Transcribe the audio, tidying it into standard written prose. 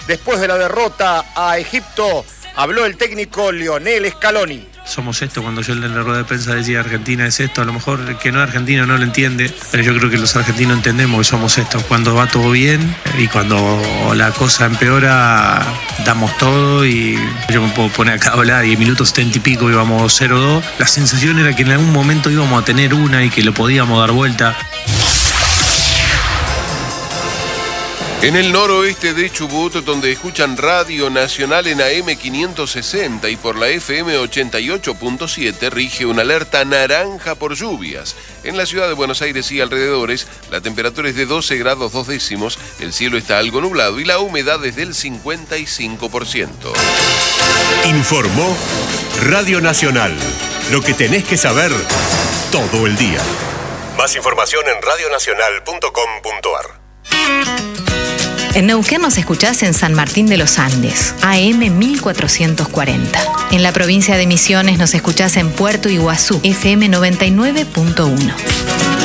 Después de la derrota a Egipto, habló el técnico Lionel Scaloni. Somos esto, cuando yo en la rueda de prensa decía Argentina es esto, a lo mejor el que no es argentino no lo entiende, pero yo creo que los argentinos entendemos que somos esto. Cuando va todo bien y cuando la cosa empeora, damos todo, y yo me puedo poner acá a hablar y en minutos 70 y pico íbamos 0-2. La sensación era que en algún momento íbamos a tener una y que lo podíamos dar vuelta. En el noroeste de Chubut, donde escuchan Radio Nacional en AM 560 y por la FM 88.7, rige una alerta naranja por lluvias. En la ciudad de Buenos Aires y alrededores, la temperatura es de 12 grados 2 décimos, el cielo está algo nublado y la humedad es del 55%. Informó Radio Nacional. Lo que tenés que saber todo el día. Más información en radionacional.com.ar. En Neuquén nos escuchás en San Martín de los Andes, AM 1440. En la provincia de Misiones nos escuchás en Puerto Iguazú, FM 99.1.